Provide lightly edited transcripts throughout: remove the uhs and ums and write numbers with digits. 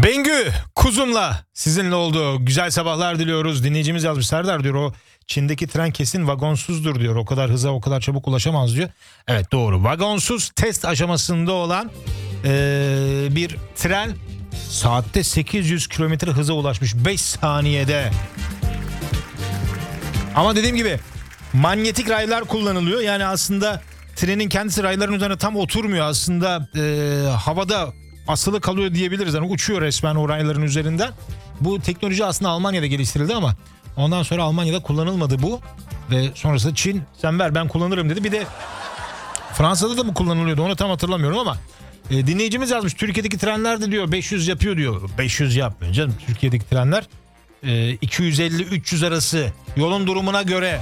Bengü kuzumla sizinle oldu. Güzel sabahlar diliyoruz. Dinleyicimiz yazmış. Serdar diyor, o Çin'deki tren kesin vagonsuzdur diyor. O kadar hıza o kadar çabuk ulaşamaz diyor. Evet, doğru. Vagonsuz test aşamasında olan bir tren saatte 800 kilometre hıza ulaşmış 5 saniyede. Ama dediğim gibi manyetik raylar kullanılıyor. Yani aslında trenin kendisi rayların üzerine tam oturmuyor. Aslında havada asılı kalıyor diyebiliriz. Yani uçuyor resmen o rayların üzerinden. Bu teknoloji aslında Almanya'da geliştirildi ama ondan sonra Almanya'da kullanılmadı bu. Ve sonrasında Çin sen ver ben kullanırım dedi. Bir de Fransa'da da mı kullanılıyordu onu tam hatırlamıyorum ama dinleyicimiz yazmış. Türkiye'deki trenler de diyor 500 yapıyor diyor. 500 yapmıyor canım. Türkiye'deki trenler 250-300 arası yolun durumuna göre.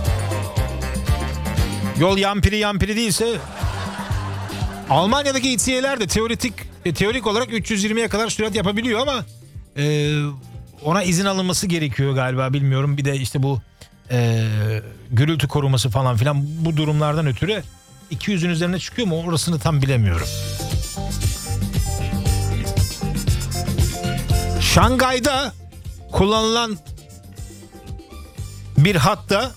Yol yampiri değilse Almanya'daki İTÜ'ler de teorik olarak 320'ye kadar sürat yapabiliyor ama ona izin alınması gerekiyor galiba, bilmiyorum. Bir de işte bu gürültü koruması falan filan, bu durumlardan ötürü 200'ün üzerine çıkıyor mu orasını tam bilemiyorum. Şangay'da kullanılan bir hatta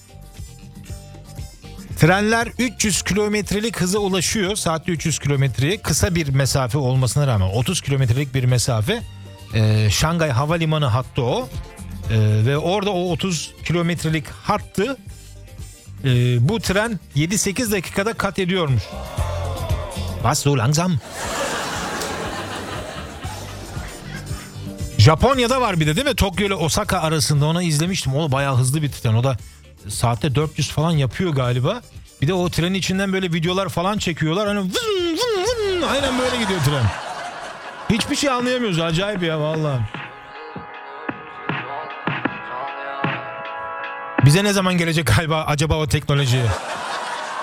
trenler 300 kilometrelik hıza ulaşıyor. Saatte 300 kilometreye, kısa bir mesafe olmasına rağmen 30 kilometrelik bir mesafe. Şangay Havalimanı hattı o. Ve orada o 30 kilometrelik hattı bu tren 7-8 dakikada kat ediyormuş. Was so langsam? Japonya'da var bir de değil mi? Tokyo ile Osaka arasında, onu izlemiştim. O bayağı hızlı bir tren. O da saatte 400 falan yapıyor galiba. Bir de o trenin içinden böyle videolar falan çekiyorlar. Hani vın vın vın, aynen böyle gidiyor tren. Hiçbir şey anlayamıyoruz. Acayip ya vallahi. Bize ne zaman gelecek galiba acaba o teknoloji?